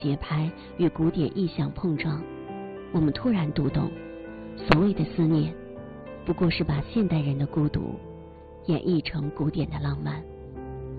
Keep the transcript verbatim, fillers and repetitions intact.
节拍与古典意象碰撞，我们突然读懂，所谓的思念，不过是把现代人的孤独演绎成古典的浪漫。